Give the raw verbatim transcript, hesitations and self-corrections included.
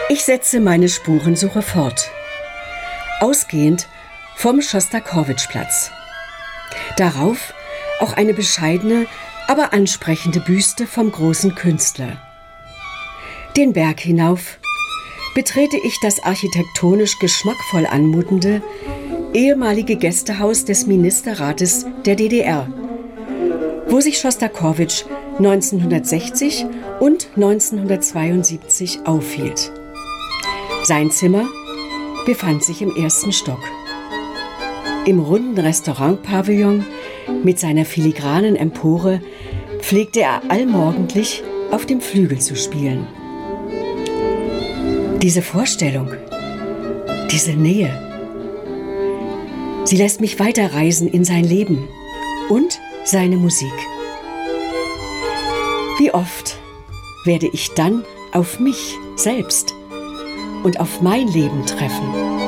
Ich setze meine Spurensuche fort, ausgehend vom Schostakowitschplatz. Darauf auch eine bescheidene, aber ansprechende Büste vom großen Künstler. Den Berg hinauf betrete ich das architektonisch geschmackvoll anmutende ehemalige Gästehaus des Ministerrates der D D R, wo sich Schostakowitsch neunzehnhundertsechzig und neunzehnhundertzweiundsiebzig aufhielt. Sein Zimmer befand sich im ersten Stock. Im runden Restaurantpavillon mit seiner filigranen Empore pflegte er allmorgendlich auf dem Flügel zu spielen. Diese Vorstellung, diese Nähe, sie lässt mich weiterreisen in sein Leben und seine Musik. Wie oft werde ich dann auf mich selbst und auf mein Leben treffen?